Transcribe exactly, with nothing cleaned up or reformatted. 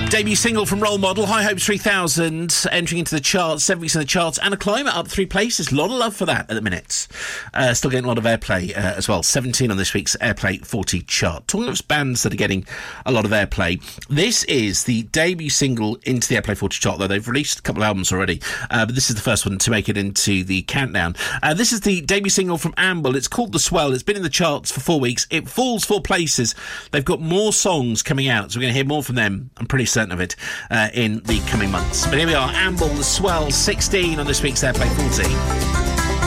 Debut single from Role Model, High Hopes three thousand, entering into the charts, seven weeks in the charts, and a climber up three places. A lot of love for that at the minute. Uh, still getting a lot of airplay uh, as well. seventeen on this week's Airplay forty chart. Talking of bands that are getting a lot of airplay, this is the debut single into the Airplay forty chart, though they've released a couple of albums already, uh, but this is the first one to make it into the countdown. Uh, this is the debut single from Amble. It's called The Swell. It's been in the charts for four weeks. It falls four places. They've got more songs coming out, so we're going to hear more from them. I'm pretty certain of it uh, in the coming months. But here we are, Amble, The Swell, sixteen on this week's Airplay forty.